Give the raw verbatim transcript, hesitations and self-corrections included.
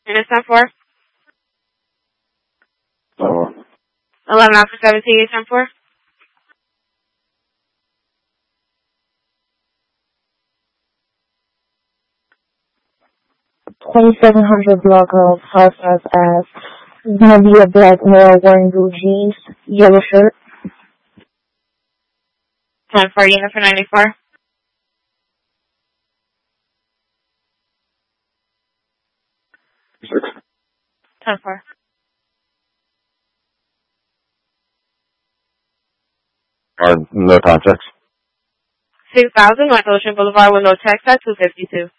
And it's ten four. Oh. eleven after seventeen, ten four. twenty-seven hundred Block Road, Southwest Ave. It's gonna be a black male wearing blue jeans, yellow shirt. ten four, unit for ninety-four. Six. ten four. Uh, no context. six thousand, West Ocean Boulevard with no text at two fifty-two.